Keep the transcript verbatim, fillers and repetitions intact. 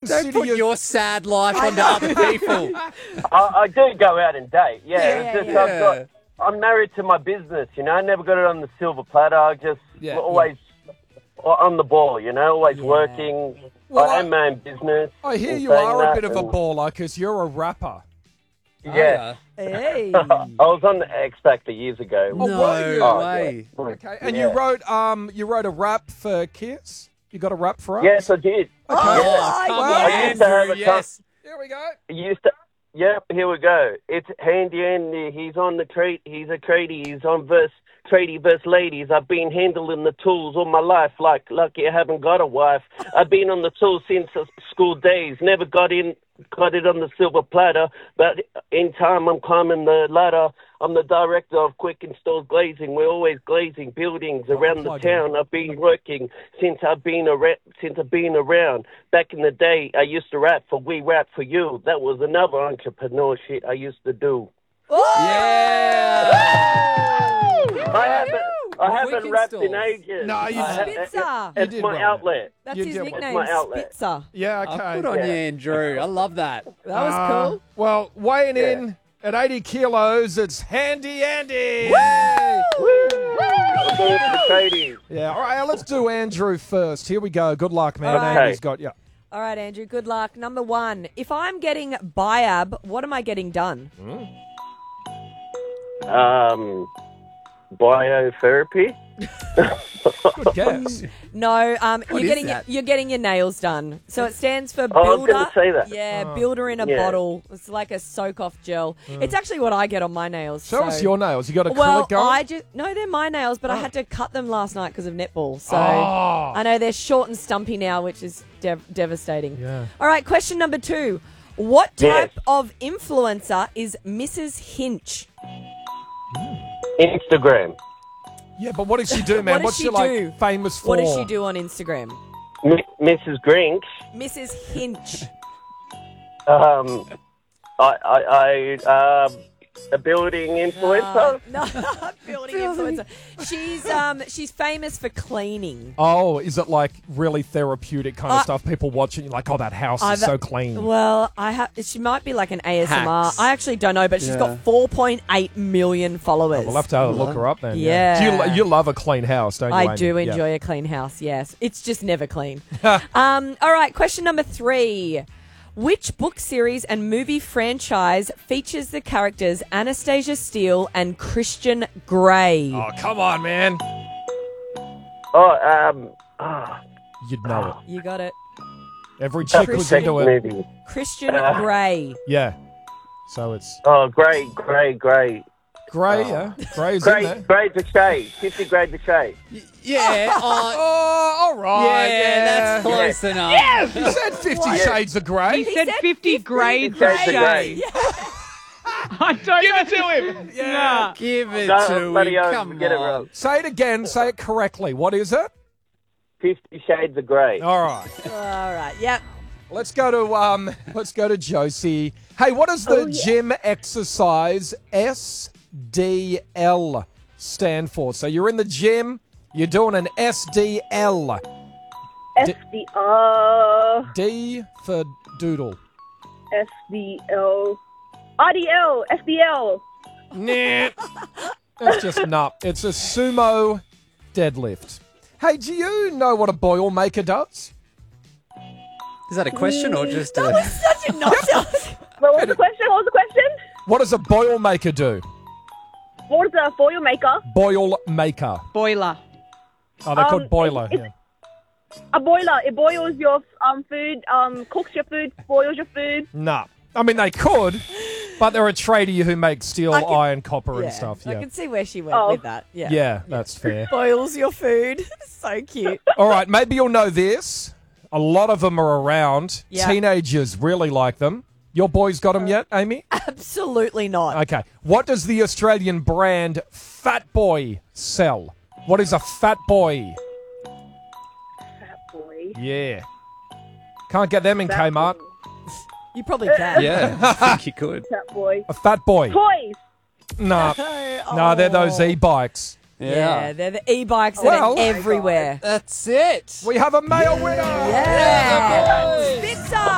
consider put you... your sad life onto other people. I, I do go out and date. Yeah, Yeah, it's just yeah. I've got. I'm married to my business. You know, I never got it on the silver platter. I just Yeah, always on the ball. You know, always Yeah. working. Well, I I- own my own business. I hear and you saying are a that bit of a and- baller because you're a rapper. Yeah. Hey. I was on the X Factor years ago. Oh, No were you? way. Okay, and Yeah. you wrote um you wrote a rap for Kiss? You got a rap for us? Yes, I did. Oh, Oh, come well, on, I used to have Andrew, a con- yes. Here we go. I used to. Yep, here we go. It's Handy Andy. He's on the trade. He's a tradie. He's on verse tradie verse ladies. I've been handling the tools all my life. Like lucky I haven't got a wife. I've been on the tools since the school days. Never got in, got it on the silver platter. But in time, I'm climbing the ladder. I'm the director of Quick Installs Glazing. We're always glazing buildings around the plug in. town. I've been working since I've been around. Since I've been around. Back in the day, I used to rap for We Rap for You. That was another entrepreneur shit I used to do. Yeah. I haven't, I haven't Quick rapped in Installs. ages. No, you I ha- Spitzer. It's You did my well. outlet. That's You his did well. nickname, My outlet. Spitzer. Yeah, Oh, okay. good on Yeah. you, Andrew. I love that. That was Uh, cool. Well, weighing Yeah. in at eighty kilos, it's Handy Andy. I'm doing it for the tradies. Yeah, all right, let's do Andrew first. Here we go. Good luck, man. All right. Andy's got you. All right, Andrew, good luck. Number one, if I'm getting Biab, what am I getting done? Um, biotherapy. Good guess. No, um, you're is getting that? you're getting your nails done. So it stands for Oh, I was builder. gonna say that. Yeah, Oh. builder in a Yeah. bottle. It's like a soak-off gel. It's actually what I get on my nails. Show so. us your nails. You got acrylic Well, going? I just no, they're my nails, but I had to cut them last night because of netball. So Oh. I know they're short and stumpy now, which is dev- devastating. Yeah. All right, question number two: what type Yes. of influencer is Missus Hinch? Instagram. Yeah, but what does she do, man? What does What's she she like do? famous for? What does she do on Instagram? M- Missus Grinch. Missus Hinch. Um, I, I, I, um, a building influencer. No, building influencer. She's um she's famous for cleaning. Oh, is it like really therapeutic kind of Uh, stuff? People watching, you're like, oh, that house I've- is so clean. Well, I have. She might be like an A S M R. Hacks. I actually don't know, but she's Yeah. got four point eight million followers. We'll have to look her up then. Yeah. Do you, lo- you love a clean house, don't you, I Amy? do Yeah. enjoy a clean house. Yes, it's just never clean. um, all right, question number three. Which book series and movie franchise features the characters Anastasia Steele and Christian Grey? Oh, come on, man. Oh, um, ah, You'd know it. You got it. Every chick was Christian- into it. movie. Christian Uh. Grey. Yeah. So it's Oh, great, great, great. grey, Oh. yeah? Grey's in there. Great, grades of shade. Fifty grades of shade. Yeah. Oh, Oh, all right. yeah, Yeah, that's close enough. You said Fifty Shades of Grey. He said said fifty fifty grades of Shades of grey. shade. I don't Give know. it to him. Yeah. Give it No, to bloody him. hell, Come get it on. wrong. Say it again. Say it correctly. What is it? Fifty shades of grey. All right. All right. Yep. Let's go to um. Let's go to Josie. Hey, what does the gym exercise S D L stand for? So you're in the gym. You're doing an S D L. S D uh D for doodle. S D L R D L S D L. Nah. That's just nut. It's a sumo deadlift. Hey, do you know what a Boilermaker does? Is that a question or just That a... was such a nonsense. What was the question? What was the question? What does a Boilermaker do? What was the foil maker? Boilermaker. Boiler. Oh, they're Um, called boiler. it's- yeah. A boiler. It boils your um food, um cooks your food, boils your food. Nah. I mean, they could, but they're a tradie who makes steel, I can- iron, copper, Yeah, and stuff. I Yeah. can see where she went Oh. with that. Yeah. Yeah, that's fair. Boils your food. So cute. All right, maybe you'll know this. A lot of them are around. Yeah. Teenagers really like them. Your boys got them yet, Amy? Absolutely not. Okay. What does the Australian brand Fat Boy sell? What is a Fat Boy? Fat boy. Yeah. Can't get them in Fat Kmart. boy. You probably can. Yeah, I think you could. Fat boy. A Fat Boy. Toys. Nah. Oh. Nah, they're those e-bikes. Yeah, they're the e-bikes that Well- are everywhere. That's it. We have a male winner. Yeah.